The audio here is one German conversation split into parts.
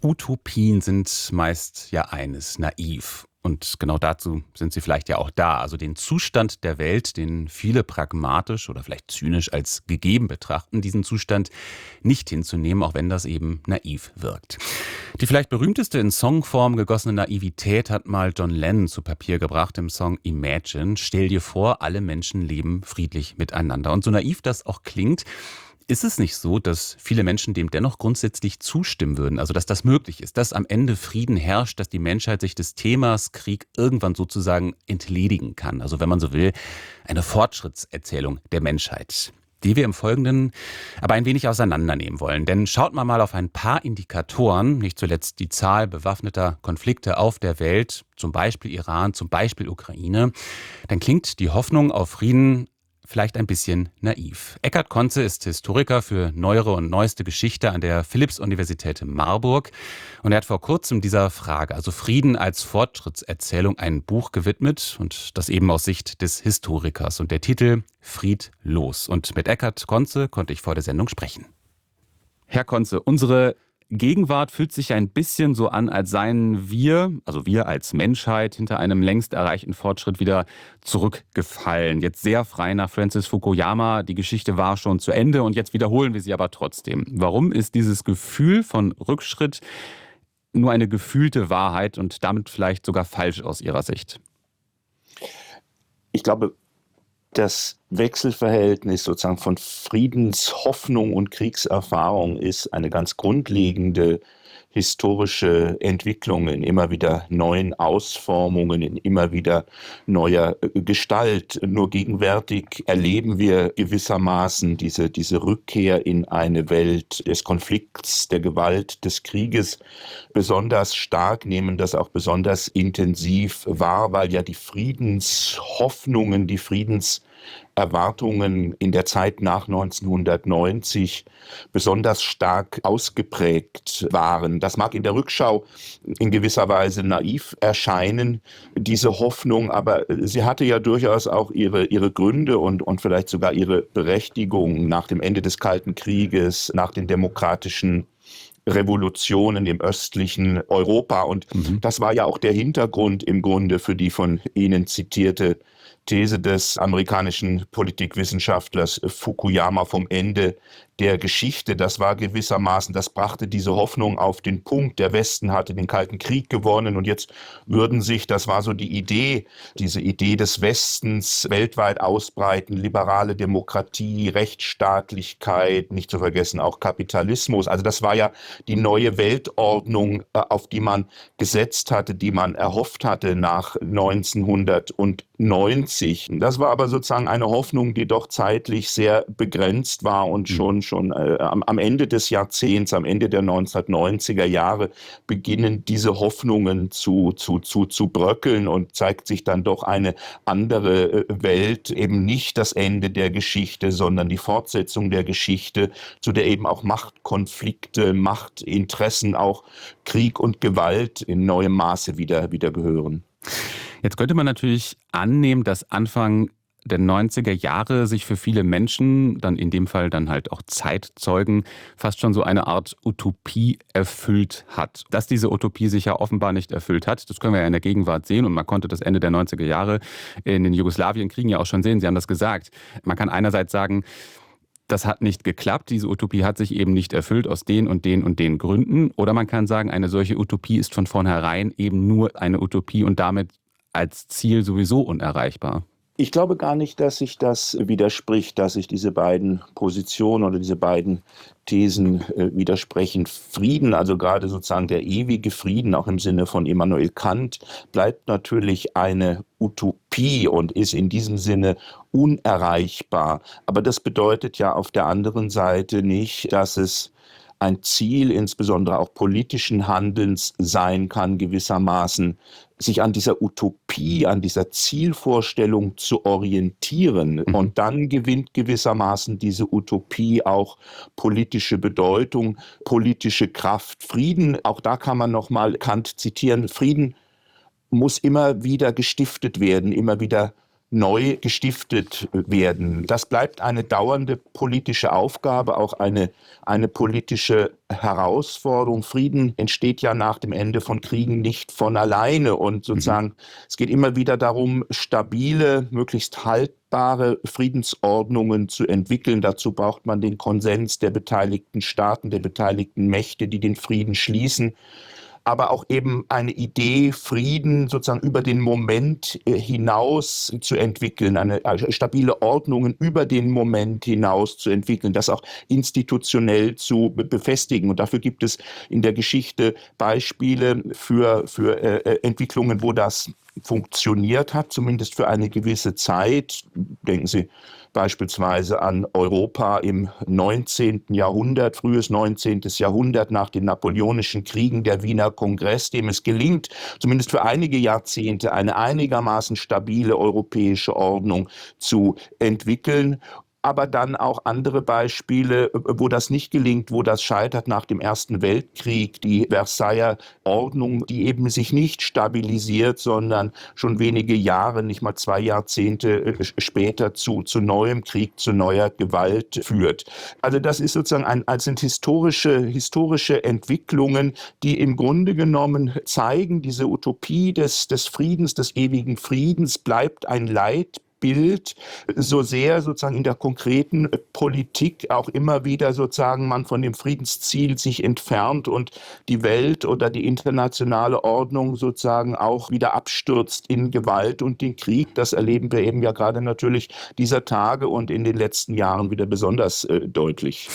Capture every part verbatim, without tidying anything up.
Utopien sind meist ja eines, naiv. Und genau dazu sind sie vielleicht ja auch da. Also den Zustand der Welt, den viele pragmatisch oder vielleicht zynisch als gegeben betrachten, diesen Zustand nicht hinzunehmen, auch wenn das eben naiv wirkt. Die vielleicht berühmteste in Songform gegossene Naivität hat mal John Lennon zu Papier gebracht im Song Imagine. Stell dir vor, alle Menschen leben friedlich miteinander. Und so naiv das auch klingt, ist es nicht so, dass viele Menschen dem dennoch grundsätzlich zustimmen würden? Also, dass das möglich ist, dass am Ende Frieden herrscht, dass die Menschheit sich des Themas Krieg irgendwann sozusagen entledigen kann? Also, wenn man so will, eine Fortschrittserzählung der Menschheit, die wir im Folgenden aber ein wenig auseinandernehmen wollen. Denn schaut man mal auf ein paar Indikatoren, nicht zuletzt die Zahl bewaffneter Konflikte auf der Welt, zum Beispiel Iran, zum Beispiel Ukraine, dann klingt die Hoffnung auf Frieden vielleicht ein bisschen naiv. Eckhard Konze ist Historiker für neuere und neueste Geschichte an der Philipps-Universität in Marburg. Und er hat vor kurzem dieser Frage, also Frieden als Fortschrittserzählung, ein Buch gewidmet. Und das eben aus Sicht des Historikers. Und der Titel Friedlos. Und mit Eckhard Konze konnte ich vor der Sendung sprechen. Herr Konze, unsere Gegenwart fühlt sich ein bisschen so an, als seien wir, also wir als Menschheit, hinter einem längst erreichten Fortschritt wieder zurückgefallen. Jetzt sehr frei nach Francis Fukuyama, die Geschichte war schon zu Ende und jetzt wiederholen wir sie aber trotzdem. Warum ist dieses Gefühl von Rückschritt nur eine gefühlte Wahrheit und damit vielleicht sogar falsch aus Ihrer Sicht? Ich glaube, das Wechselverhältnis sozusagen von Friedenshoffnung und Kriegserfahrung ist eine ganz grundlegende historische Entwicklung in immer wieder neuen Ausformungen, in immer wieder neuer Gestalt. Nur gegenwärtig erleben wir gewissermaßen diese, diese Rückkehr in eine Welt des Konflikts, der Gewalt, des Krieges besonders stark, nehmen das auch besonders intensiv wahr, weil ja die Friedenshoffnungen, die Friedens Erwartungen in der Zeit nach neunzehnhundertneunzig besonders stark ausgeprägt waren. Das mag in der Rückschau in gewisser Weise naiv erscheinen, diese Hoffnung, aber sie hatte ja durchaus auch ihre, ihre Gründe und, und vielleicht sogar ihre Berechtigung nach dem Ende des Kalten Krieges, nach den demokratischen Revolutionen im östlichen Europa. Und mhm. das war ja auch der Hintergrund im Grunde für die von Ihnen zitierte These des amerikanischen Politikwissenschaftlers Fukuyama vom Ende der Geschichte. Das war gewissermaßen, das brachte diese Hoffnung auf den Punkt. Der Westen hatte den Kalten Krieg gewonnen und jetzt würden sich, das war so die Idee, diese Idee des Westens weltweit ausbreiten, liberale Demokratie, Rechtsstaatlichkeit, nicht zu vergessen auch Kapitalismus. Also das war ja die neue Weltordnung, auf die man gesetzt hatte, die man erhofft hatte nach neunzehnhundertneunzig. Das war aber sozusagen eine Hoffnung, die doch zeitlich sehr begrenzt war und schon schon äh, am, am Ende des Jahrzehnts, am Ende der neunzehnhundertneunziger Jahre beginnen diese Hoffnungen zu, zu, zu, zu bröckeln und zeigt sich dann doch eine andere Welt, eben nicht das Ende der Geschichte, sondern die Fortsetzung der Geschichte, zu der eben auch Machtkonflikte, Machtinteressen, auch Krieg und Gewalt in neuem Maße wieder, wieder gehören. Jetzt könnte man natürlich annehmen, dass Anfang der neunziger Jahre sich für viele Menschen, dann in dem Fall dann halt auch Zeitzeugen, fast schon so eine Art Utopie erfüllt hat. Dass diese Utopie sich ja offenbar nicht erfüllt hat, das können wir ja in der Gegenwart sehen und man konnte das Ende der neunziger Jahre in den Jugoslawienkriegen ja auch schon sehen, Sie haben das gesagt. Man kann einerseits sagen, das hat nicht geklappt, diese Utopie hat sich eben nicht erfüllt aus den und den und den Gründen. Oder man kann sagen, eine solche Utopie ist von vornherein eben nur eine Utopie und damit als Ziel sowieso unerreichbar. Ich glaube gar nicht, dass sich das widerspricht, dass sich diese beiden Positionen oder diese beiden Thesen äh, widersprechen. Frieden, also gerade sozusagen der ewige Frieden, auch im Sinne von Immanuel Kant, bleibt natürlich eine Utopie und ist in diesem Sinne unerreichbar. Aber das bedeutet ja auf der anderen Seite nicht, dass es ein Ziel, insbesondere auch politischen Handelns sein kann, gewissermaßen sich an dieser Utopie, an dieser Zielvorstellung zu orientieren. Mhm. Und dann gewinnt gewissermaßen diese Utopie auch politische Bedeutung, politische Kraft. Frieden, auch da kann man nochmal Kant zitieren, Frieden muss immer wieder gestiftet werden, immer wieder neu gestiftet werden. Das bleibt eine dauernde politische Aufgabe, auch eine, eine politische Herausforderung. Frieden entsteht ja nach dem Ende von Kriegen nicht von alleine und sozusagen, mhm. es geht immer wieder darum, stabile, möglichst haltbare Friedensordnungen zu entwickeln. Dazu braucht man den Konsens der beteiligten Staaten, der beteiligten Mächte, die den Frieden schließen. Aber auch eben eine Idee, Frieden sozusagen über den Moment hinaus zu entwickeln, eine also stabile Ordnungen über den Moment hinaus zu entwickeln, das auch institutionell zu befestigen. Und dafür gibt es in der Geschichte Beispiele für, für äh, Entwicklungen, wo das funktioniert hat, zumindest für eine gewisse Zeit. Denken Sie beispielsweise an Europa im neunzehnten Jahrhundert, frühes neunzehnten Jahrhundert nach den Napoleonischen Kriegen, der Wiener Kongress, dem es gelingt, zumindest für einige Jahrzehnte eine einigermaßen stabile europäische Ordnung zu entwickeln. Aber dann auch andere Beispiele, wo das nicht gelingt, wo das scheitert nach dem Ersten Weltkrieg, die Versailler Ordnung, die eben sich nicht stabilisiert, sondern schon wenige Jahre, nicht mal zwei Jahrzehnte später zu, zu neuem Krieg, zu neuer Gewalt führt. Also das ist sozusagen ein, also sind historische, historische Entwicklungen, die im Grunde genommen zeigen, diese Utopie des, des Friedens, des ewigen Friedens bleibt ein Leitbild. Bild, so sehr sozusagen in der konkreten Politik auch immer wieder sozusagen man von dem Friedensziel sich entfernt und die Welt oder die internationale Ordnung sozusagen auch wieder abstürzt in Gewalt und den Krieg. Das erleben wir eben ja gerade natürlich dieser Tage und in den letzten Jahren wieder besonders äh, deutlich.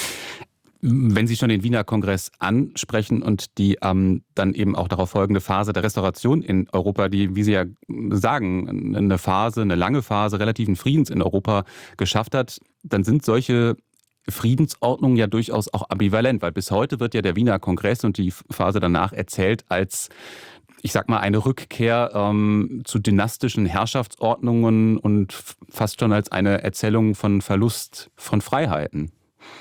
Wenn Sie schon den Wiener Kongress ansprechen und die ähm, dann eben auch darauf folgende Phase der Restauration in Europa, die, wie Sie ja sagen, eine Phase, eine lange Phase relativen Friedens in Europa geschafft hat, dann sind solche Friedensordnungen ja durchaus auch ambivalent, weil bis heute wird ja der Wiener Kongress und die Phase danach erzählt als, ich sag mal, eine Rückkehr ähm, zu dynastischen Herrschaftsordnungen und fast schon als eine Erzählung von Verlust von Freiheiten.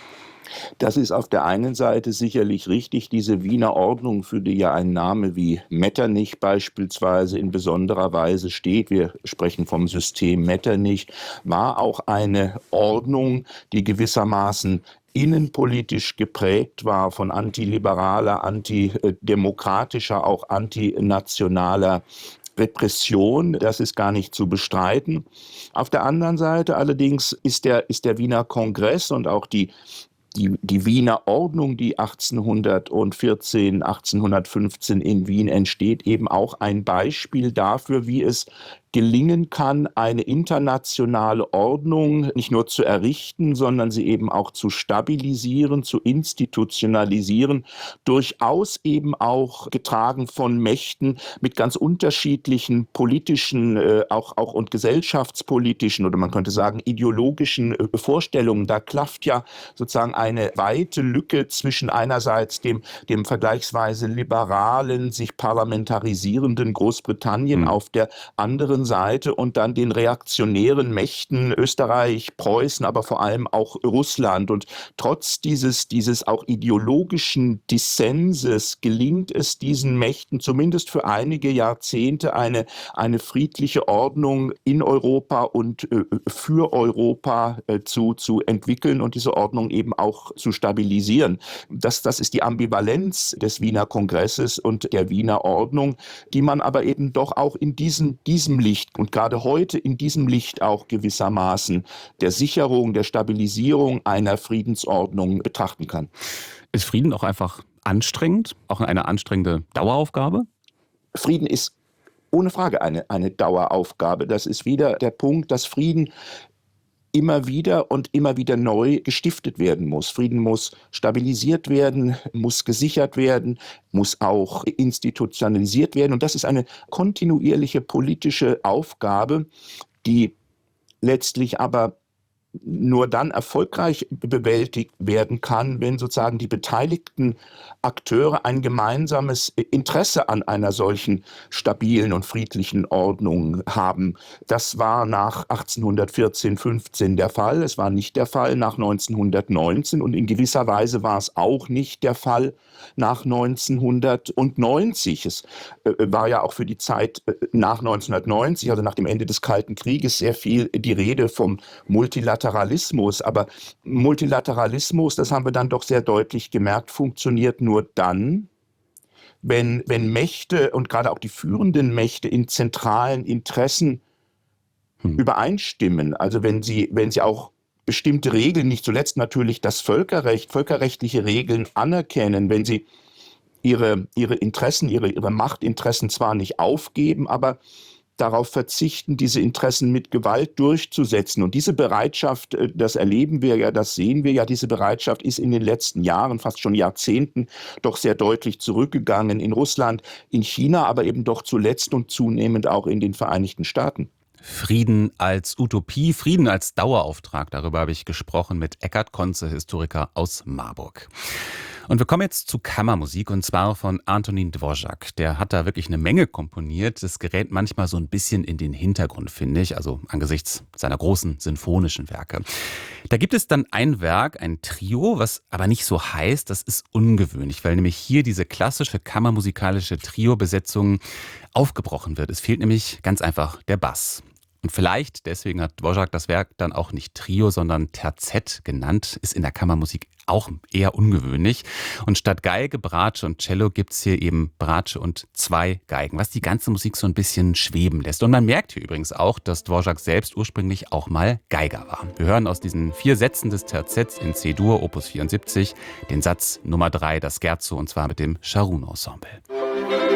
Das ist auf der einen Seite sicherlich richtig. Diese Wiener Ordnung, für die ja ein Name wie Metternich beispielsweise in besonderer Weise steht, wir sprechen vom System Metternich, war auch eine Ordnung, die gewissermaßen innenpolitisch geprägt war von antiliberaler, antidemokratischer, auch antinationaler Repression, das ist gar nicht zu bestreiten. Auf der anderen Seite allerdings ist der, ist der Wiener Kongress und auch die Die, die Wiener Ordnung, die achtzehnhundertvierzehn, achtzehnhundertfünfzehn in Wien entsteht, eben auch ein Beispiel dafür, wie es gelingen kann, eine internationale Ordnung nicht nur zu errichten, sondern sie eben auch zu stabilisieren, zu institutionalisieren, durchaus eben auch getragen von Mächten mit ganz unterschiedlichen politischen, äh, auch, auch und gesellschaftspolitischen oder man könnte sagen ideologischen äh, Vorstellungen. Da klafft ja sozusagen eine weite Lücke zwischen einerseits dem, dem vergleichsweise liberalen, sich parlamentarisierenden Großbritannien mhm. auf der anderen Seite und dann den reaktionären Mächten Österreich, Preußen, aber vor allem auch Russland. Und trotz dieses, dieses auch ideologischen Dissenses gelingt es diesen Mächten zumindest für einige Jahrzehnte eine, eine friedliche Ordnung in Europa und äh, für Europa äh, zu, zu entwickeln und diese Ordnung eben auch zu stabilisieren. Das, das ist die Ambivalenz des Wiener Kongresses und der Wiener Ordnung, die man aber eben doch auch in diesem, diesem Licht und gerade heute in diesem Licht auch gewissermaßen der Sicherung, der Stabilisierung einer Friedensordnung betrachten kann. Ist Frieden auch einfach anstrengend, auch eine anstrengende Daueraufgabe? Frieden ist ohne Frage eine, eine Daueraufgabe. Das ist wieder der Punkt, dass Frieden immer wieder und immer wieder neu gestiftet werden muss. Frieden muss stabilisiert werden, muss gesichert werden, muss auch institutionalisiert werden. Und das ist eine kontinuierliche politische Aufgabe, die letztlich aber nur dann erfolgreich bewältigt werden kann, wenn sozusagen die beteiligten Akteure ein gemeinsames Interesse an einer solchen stabilen und friedlichen Ordnung haben. Das war nach achtzehnhundertvierzehn, fünfzehn der Fall. Es war nicht der Fall nach neunzehnhundertneunzehn und in gewisser Weise war es auch nicht der Fall nach neunzehnhundertneunzig. Es äh, war ja auch für die Zeit äh, nach neunzehnhundertneunzig, also nach dem Ende des Kalten Krieges, sehr viel die Rede vom Multilateralismus. Aber Multilateralismus, das haben wir dann doch sehr deutlich gemerkt, funktioniert nur dann, wenn, wenn Mächte und gerade auch die führenden Mächte in zentralen Interessen hm. übereinstimmen. Also wenn sie, wenn sie auch bestimmte Regeln, nicht zuletzt natürlich das Völkerrecht, völkerrechtliche Regeln anerkennen, wenn sie ihre, ihre Interessen, ihre, ihre Machtinteressen zwar nicht aufgeben, aber darauf verzichten, diese Interessen mit Gewalt durchzusetzen. Und diese Bereitschaft, das erleben wir ja, das sehen wir ja, diese Bereitschaft ist in den letzten Jahren, fast schon Jahrzehnten, doch sehr deutlich zurückgegangen in Russland, in China, aber eben doch zuletzt und zunehmend auch in den Vereinigten Staaten. Frieden als Utopie, Frieden als Dauerauftrag. Darüber habe ich gesprochen mit Eckhard Konze, Historiker aus Marburg. Und wir kommen jetzt zu Kammermusik und zwar von Antonín Dvořák. Der hat da wirklich eine Menge komponiert. Das gerät manchmal so ein bisschen in den Hintergrund, finde ich, also angesichts seiner großen sinfonischen Werke. Da gibt es dann ein Werk, ein Trio, was aber nicht so heißt. Das ist ungewöhnlich, weil nämlich hier diese klassische kammermusikalische Trio-Besetzung aufgebrochen wird. Es fehlt nämlich ganz einfach der Bass. Und vielleicht, deswegen hat Dvořák das Werk dann auch nicht Trio, sondern Terzett genannt, ist in der Kammermusik auch eher ungewöhnlich. Und statt Geige, Bratsche und Cello gibt's hier eben Bratsche und zwei Geigen, was die ganze Musik so ein bisschen schweben lässt. Und man merkt hier übrigens auch, dass Dvořák selbst ursprünglich auch mal Geiger war. Wir hören aus diesen vier Sätzen des Terzetts in C-Dur, Opus vierundsiebzig, den Satz Nummer drei, das Scherzo, und zwar mit dem Scharoun-Ensemble.